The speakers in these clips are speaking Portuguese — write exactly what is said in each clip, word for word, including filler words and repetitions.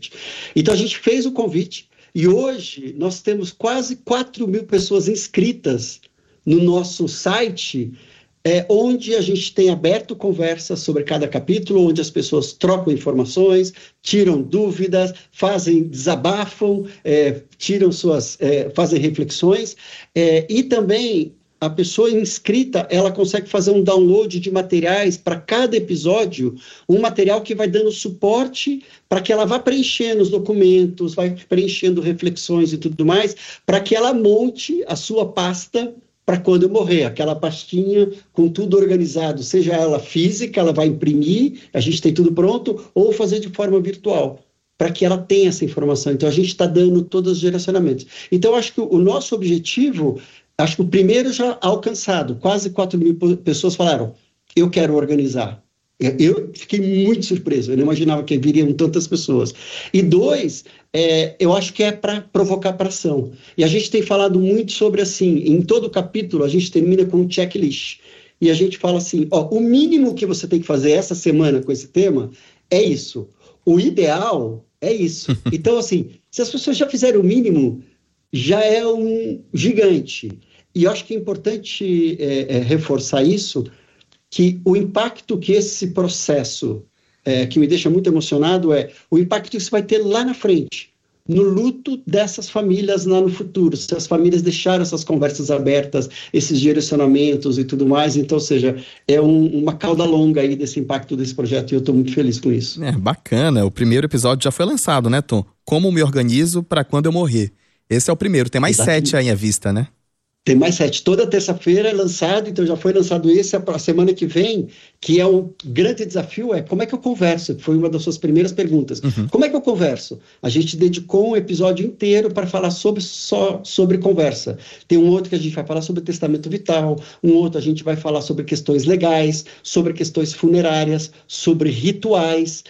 frente. Então a gente fez o convite e hoje nós temos quase quatro mil pessoas inscritas no nosso site, é, onde a gente tem aberto conversa sobre cada capítulo, onde as pessoas trocam informações, tiram dúvidas, fazem, desabafam, é, tiram suas, é, fazem reflexões, é, e também a pessoa inscrita, ela consegue fazer um download de materiais para cada episódio, um material que vai dando suporte para que ela vá preenchendo os documentos, vai preenchendo reflexões e tudo mais, para que ela monte a sua pasta para quando eu morrer, aquela pastinha com tudo organizado, seja ela física, ela vai imprimir, a gente tem tudo pronto, ou fazer de forma virtual, para que ela tenha essa informação. Então, a gente está dando todos os direcionamentos. Então, acho que o nosso objetivo, acho que o primeiro já alcançado, quase quatro mil pessoas falaram, eu quero organizar. Eu fiquei muito surpreso, eu não imaginava que viriam tantas pessoas. E dois, é, eu acho que é para provocar para ação. E a gente tem falado muito sobre, assim, em todo capítulo a gente termina com um checklist. E a gente fala assim, ó, o mínimo que você tem que fazer essa semana com esse tema é isso. O ideal é isso. Então, assim, se as pessoas já fizeram o mínimo, já é um gigante. E eu acho que é importante é, é, reforçar isso, que o impacto que esse processo, é, que me deixa muito emocionado, é o impacto que isso vai ter lá na frente, no luto dessas famílias lá no futuro, se as famílias deixaram essas conversas abertas, esses direcionamentos e tudo mais. Então, ou seja, é um, uma cauda longa aí desse impacto desse projeto e eu estou muito feliz com isso. É, bacana. O primeiro episódio já foi lançado, né, Tom? Como me organizo para quando eu morrer. Esse é o primeiro. Tem mais Exatamente. sete aí à vista, né? Tem mais sete. Toda terça-feira é lançado, então já foi lançado esse. A semana que vem, que é um grande desafio, é como é que eu converso? Foi uma das suas primeiras perguntas. Uhum. Como é que eu converso? A gente dedicou um episódio inteiro para falar sobre, só sobre conversa. Tem um outro que a gente vai falar sobre testamento vital, um outro a gente vai falar sobre questões legais, sobre questões funerárias, sobre rituais,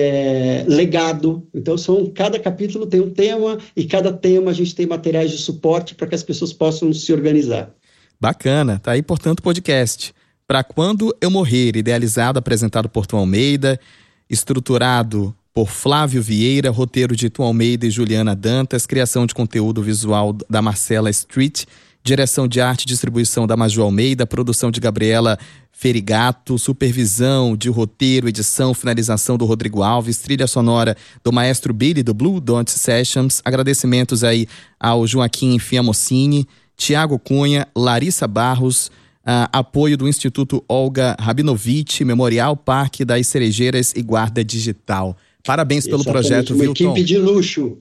é, legado. Então, são, cada capítulo tem um tema e cada tema a gente tem materiais de suporte para que as pessoas possam se organizar. Bacana, tá aí, portanto, o podcast Pra Quando Eu Morrer, idealizado, apresentado por Tom Almeida, estruturado por Flávio Vieira, roteiro de Tom Almeida e Juliana Dantas, criação de conteúdo visual da Marcela Street, direção de arte e distribuição da Maju Almeida, produção de Gabriela Ferigato, supervisão de roteiro, edição, finalização do Rodrigo Alves, trilha sonora do maestro Billy do Blue Dot Sessions. Agradecimentos aí ao Joaquim Fiamocini, Tiago Cunha, Larissa Barros, uh, apoio do Instituto Olga Rabinovich, Memorial Parque das Cerejeiras e Guarda Digital. Parabéns pelo Exatamente, projeto, uma viu, Tom? equipe de luxo.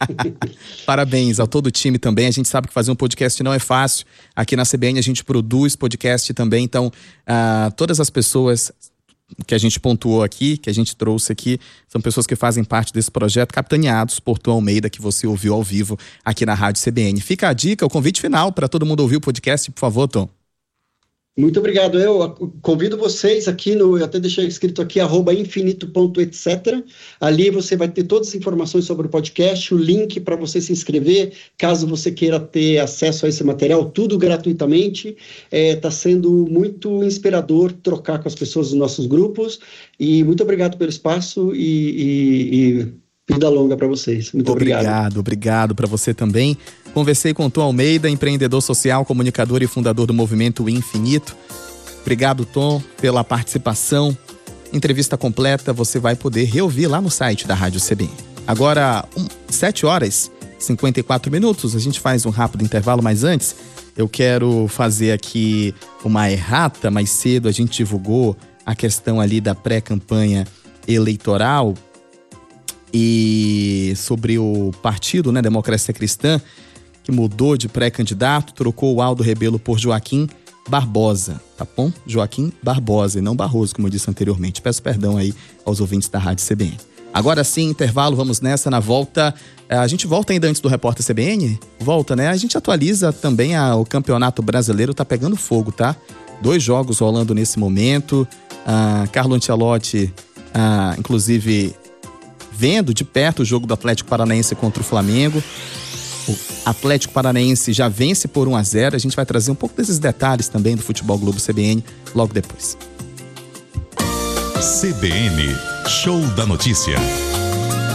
Parabéns ao todo o time também. A gente sabe que fazer um podcast não é fácil. Aqui na C B N a gente produz podcast também. Então, uh, todas as pessoas que a gente pontuou aqui, que a gente trouxe aqui, são pessoas que fazem parte desse projeto, capitaneados por Tom Almeida, que você ouviu ao vivo aqui na Rádio C B N. Fica a dica, o convite final para todo mundo ouvir o podcast, por favor, Tom. Muito obrigado. Eu convido vocês aqui, no, eu até deixei escrito aqui, arroba infinito ponto et cetera. Ali você vai ter todas as informações sobre o podcast, o link para você se inscrever, caso você queira ter acesso a esse material, tudo gratuitamente. Está é, sendo muito inspirador trocar com as pessoas dos nossos grupos. E muito obrigado pelo espaço e... e, e... vida longa para vocês. Muito obrigado. Obrigado, obrigado para você também. Conversei com Tom Almeida, empreendedor social, comunicador e fundador do Movimento Infinito. Obrigado, Tom, pela participação. Entrevista completa você vai poder reouvir lá no site da Rádio C B N. Agora, um, sete horas e cinquenta e quatro minutos, a gente faz um rápido intervalo, mas antes eu quero fazer aqui uma errata. Mais cedo a gente divulgou a questão ali da pré-campanha eleitoral e sobre o partido, né, Democracia Cristã, que mudou de pré-candidato, trocou o Aldo Rebelo por Joaquim Barbosa, tá bom? Joaquim Barbosa e não Barroso, como eu disse anteriormente. Peço perdão aí aos ouvintes da Rádio C B N. Agora sim, intervalo, vamos nessa, na volta. A gente volta ainda antes do Repórter C B N? Volta, né? A gente atualiza também a, o Campeonato Brasileiro, tá pegando fogo, tá? Dois jogos rolando nesse momento. Ah, Carlo Ancelotti, ah, inclusive... vendo de perto o jogo do Atlético Paranaense contra o Flamengo. O Atlético Paranaense já vence por um a zero. A gente vai trazer um pouco desses detalhes também do Futebol Globo C B N logo depois. C B N, Show da Notícia.